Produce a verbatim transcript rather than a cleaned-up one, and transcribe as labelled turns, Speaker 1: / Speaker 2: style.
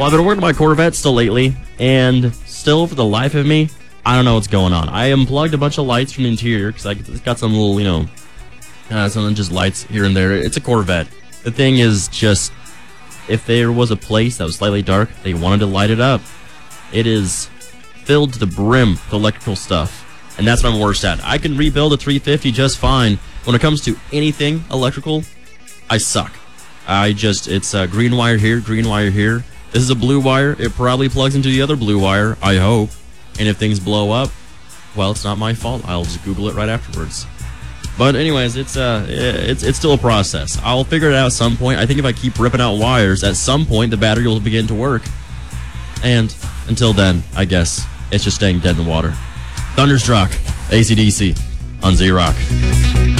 Speaker 1: Well, I've been working on my Corvette still lately, and still, for the life of me, I don't know what's going on. I unplugged a bunch of lights from the interior, because it's got some little, you know, uh, some just lights here and there. It's a Corvette. The thing is just, if there was a place that was slightly dark, they wanted to light it up. It is filled to the brim with electrical stuff, and that's what I'm worst at. I can rebuild a three fifty just fine. When it comes to anything electrical, I suck. I just, it's a green wire here, green wire here. This is a blue wire. It probably plugs into the other blue wire, I hope. And if things blow up, well, it's not my fault. I'll just Google it right afterwards. But anyways, it's uh, it's it's still a process. I'll figure it out at some point. I think if I keep ripping out wires, at some point the battery will begin to work. And until then, I guess it's just staying dead in the water. Thunderstruck, A C D C on Z-Rock.